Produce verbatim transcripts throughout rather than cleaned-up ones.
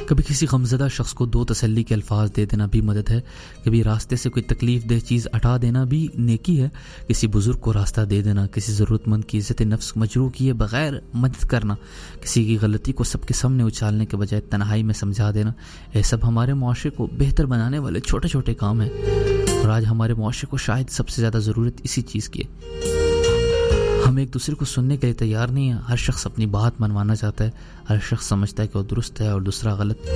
کبھی کسی غمزدہ شخص کو دو تسلی کے الفاظ دے دینا بھی مدد ہے. کبھی راستے سے کوئی تکلیف دہ چیز ہٹا دینا بھی نیکی ہے. کسی بزرگ کو راستہ دے دینا, کسی ضرورت مند کی عزت نفس مجروح کیے بغیر مدد کرنا, کسی کی غلطی کو سب کے سامنے اچھالنے کے بجائے تنہائی میں سمجھا دینا, یہ سب ہمارے معاشرے کو بہتر بنانے والے چھوٹے چھوٹے کام ہیں. اور آج ہمارے معاشرے کو شاید سب سے زیادہ ضرورت اسی چیز کی ہے. ہم ایک دوسرے کو سننے کے لیے تیار نہیں ہیں. ہر شخص اپنی بات منوانا چاہتا ہے. ہر شخص سمجھتا ہے کہ وہ درست ہے اور دوسرا غلط.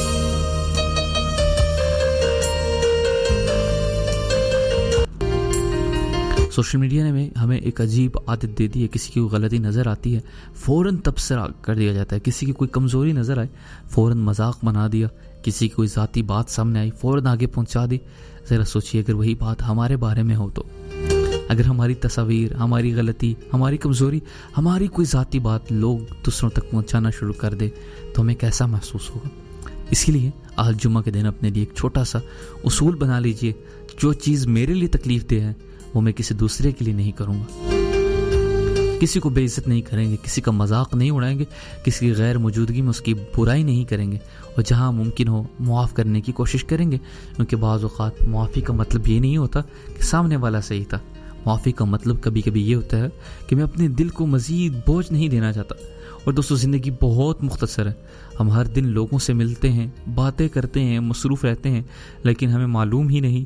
سوشل میڈیا نے ہمیں ایک عجیب عادت دے دی ہے. کسی کی کوئی غلطی نظر آتی ہے فوراً تبصرہ کر دیا جاتا ہے. کسی کی کوئی کمزوری نظر آئے فوراً مذاق بنا دیا. کسی کی کوئی ذاتی بات سامنے آئی فوراً آگے پہنچا دی. ذرا سوچیے اگر وہی بات ہمارے بارے میں ہو تو, اگر ہماری تصاویر, ہماری غلطی, ہماری کمزوری, ہماری کوئی ذاتی بات لوگ دوسروں تک پہنچانا شروع کر دے تو ہمیں کیسا محسوس ہوگا. اسی لیے آج جمعہ کے دن اپنے لیے ایک چھوٹا سا اصول بنا لیجئے. جو چیز میرے لیے تکلیف دہ ہے وہ میں کسی دوسرے کے لیے نہیں کروں گا. کسی کو بے عزت نہیں کریں گے, کسی کا مذاق نہیں اڑائیں گے, کسی کی غیر موجودگی میں اس کی برائی نہیں کریں گے, اور جہاں ممکن ہو معاف کرنے کی کوشش کریں گے. کیونکہ بعض اوقات معافی کا مطلب یہ نہیں ہوتا کہ سامنے والا صحیح تھا. معافی کا مطلب کبھی کبھی یہ ہوتا ہے کہ میں اپنے دل کو مزید بوجھ نہیں دینا چاہتا. اور دوستو زندگی بہت مختصر ہے. ہم ہر دن لوگوں سے ملتے ہیں, باتیں کرتے ہیں, مصروف رہتے ہیں, لیکن ہمیں معلوم ہی نہیں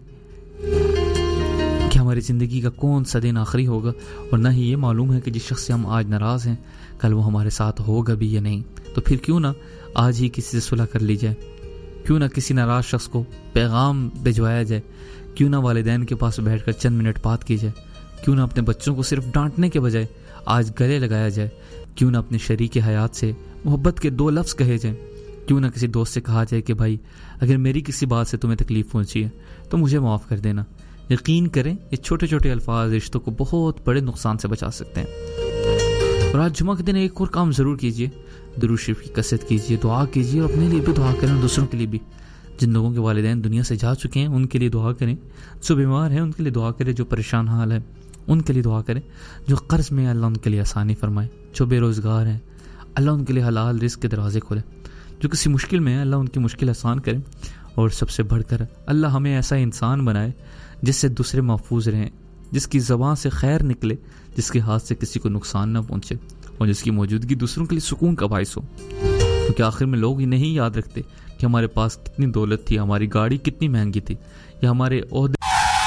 کہ ہماری زندگی کا کون سا دن آخری ہوگا, اور نہ ہی یہ معلوم ہے کہ جس شخص سے ہم آج ناراض ہیں کل وہ ہمارے ساتھ ہوگا بھی یا نہیں. تو پھر کیوں نہ آج ہی کسی سے صلح کر لی جائے, کیوں نہ کسی ناراض شخص کو پیغام بھجوایا جائے, کیوں نہ والدین کے پاس بیٹھ کر چند منٹ بات کی جائے, کیوں نہ اپنے بچوں کو صرف ڈانٹنے کے بجائے آج گلے لگایا جائے, کیوں نہ اپنے شریک حیات سے محبت کے دو لفظ کہے جائیں, کیوں نہ کسی دوست سے کہا جائے کہ بھائی اگر میری کسی بات سے تمہیں تکلیف پہنچی ہے تو مجھے معاف کر دینا. یقین کریں یہ چھوٹے چھوٹے الفاظ رشتوں کو بہت بڑے نقصان سے بچا سکتے ہیں. اور آج جمعہ کے دن ایک اور کام ضرور کیجیے, درود شریف کی کثرت کیجیے, دعا کیجیے, اور اپنے لیے بھی دعا کریں, دوسروں کے لیے بھی. جن لوگوں کے والدین دنیا سے جا چکے ہیں ان کے لیے دعا کریں, جو بیمار ہیں ان کے لیے دعا کریں, جو پریشان حال ہے ان کے لیے دعا کریں, جو قرض میں اللہ ان کے لیے آسانی فرمائے, جو بے روزگار ہیں اللہ ان کے لیے حلال رزق کے دروازے کھولے, جو کسی مشکل میں ہیں اللہ ان کی مشکل آسان کرے, اور سب سے بڑھ کر اللہ ہمیں ایسا انسان بنائے جس سے دوسرے محفوظ رہیں, جس کی زبان سے خیر نکلے, جس کے ہاتھ سے کسی کو نقصان نہ پہنچے, اور جس کی موجودگی دوسروں کے لیے سکون کا باعث ہو. کیونکہ آخر میں لوگ یہ نہیں یاد رکھتے کہ ہمارے پاس کتنی دولت تھی, ہماری گاڑی کتنی مہنگی تھی, یا ہمارے عہدے.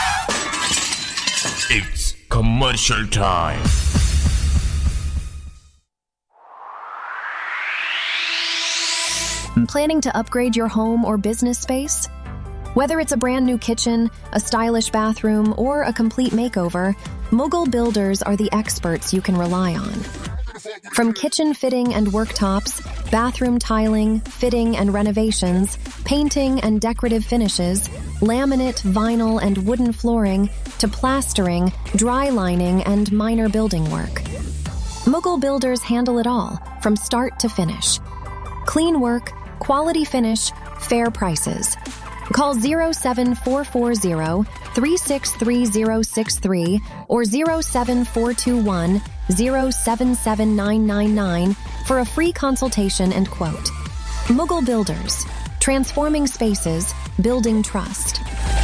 It's commercial time. Planning to upgrade your home or business space? Whether it's a brand new kitchen, a stylish bathroom, or a complete makeover, Mughal Builders are the experts you can rely on. From kitchen fitting and worktops, bathroom tiling, fitting and renovations, painting and decorative finishes, laminate, vinyl, and wooden flooring, to plastering, dry lining, and minor building work. Mughal Builders handle it all, from start to finish. Clean work, quality finish, fair prices. Call zero seven four four zero, three six three zero six three or zero seven four two one, zero seven seven nine nine nine for a free consultation and quote. Mughal Builders, transforming spaces, building trust.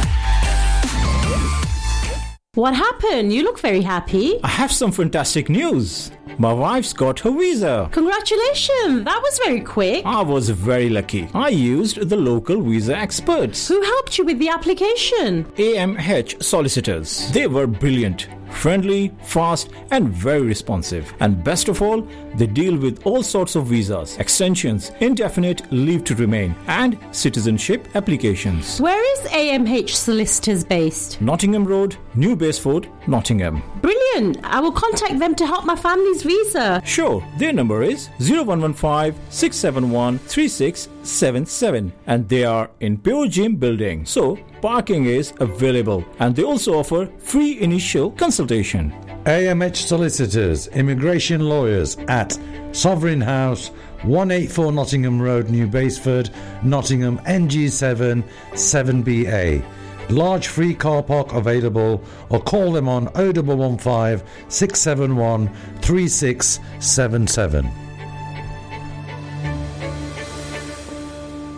What happened? You look very happy. I have some fantastic news. My wife's got her visa. Congratulations. That was very quick. I was very lucky. I used the local visa experts. Who helped you with the application? A M H solicitors. They were brilliant, friendly, fast, and very responsive. And best of all, they deal with all sorts of visas, extensions, indefinite leave to remain, and citizenship applications. Where is A M H Solicitors based? Nottingham Road, New Baseford, Nottingham. Brilliant. I will contact them to help my family's visa. Sure. Their number is zero one one five, six seven one, three six seven seven, and they are in Pure Gym building. So, parking is available, and they also offer free initial consultation. A M H Solicitors, Immigration Lawyers at Sovereign House, one eighty-four Nottingham Road, New Baseford, Nottingham, N G seven, seven B A. Large free car park available, or call them on oh one one five, six seven one, three six seven seven.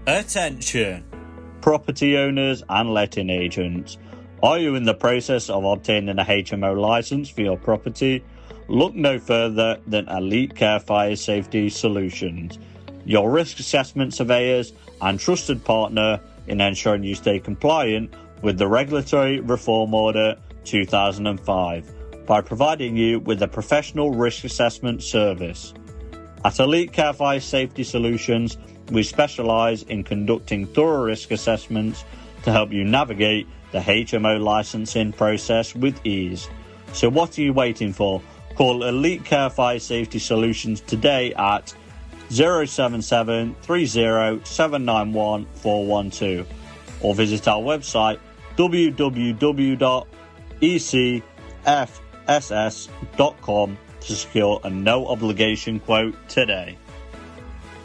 Attention, property owners and letting agents. Are you in the process of obtaining a H M O license for your property? Look no further than Elite Care Fire Safety Solutions, your risk assessment surveyors and trusted partner in ensuring you stay compliant with the Regulatory Reform Order two thousand five by providing you with a professional risk assessment service. At Elite Care Fire Safety Solutions, we specialise in conducting thorough risk assessments to help you navigate the H M O licensing process with ease. So what are you waiting for? Call Elite Care Fire Safety Solutions today at zero seven seven three zero seven nine one four one two or visit our website w w w dot e c f s s dot com to secure a no obligation quote today.